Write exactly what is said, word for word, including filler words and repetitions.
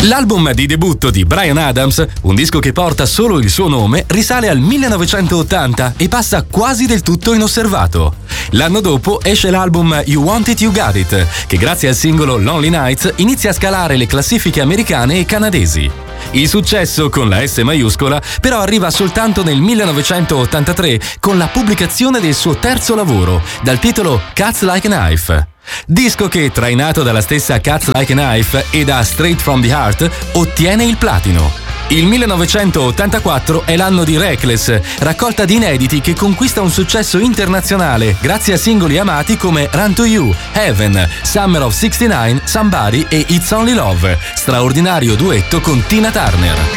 L'album di debutto di Bryan Adams, un disco che porta solo il suo nome, risale al millenovecentottanta e passa quasi del tutto inosservato. L'anno dopo esce l'album You Want It, You Got It, che grazie al singolo Lonely Nights inizia a scalare le classifiche americane e canadesi. Il successo, con la S maiuscola, però arriva soltanto nel millenovecentottantatré con la pubblicazione del suo terzo lavoro, dal titolo Cuts Like a Knife. Disco che, trainato dalla stessa Cuts Like a Knife e da Straight from the Heart, ottiene il platino. Il millenovecentottantaquattro è l'anno di Reckless, raccolta di inediti che conquista un successo internazionale grazie a singoli amati come Run to You, Heaven, Summer of sessantanove, Somebody e It's Only Love, straordinario duetto con Tina Turner.